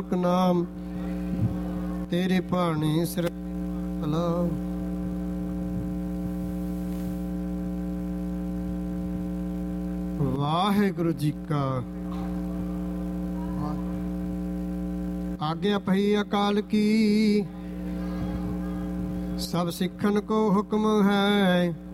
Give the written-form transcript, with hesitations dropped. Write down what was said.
ਨਾਮ ਤੇਰੇ ਭਾਣੇ ਸਿਰ ਸਲਾਮ। ਵਾਹਿਗੁਰੂ ਜੀ ਕਾ ਆਗਿਆ ਪਈ ਅਕਾਲ ਕੀ, ਸਭ ਸਿੱਖਣ ਕੋ ਹੁਕਮ ਹੈ।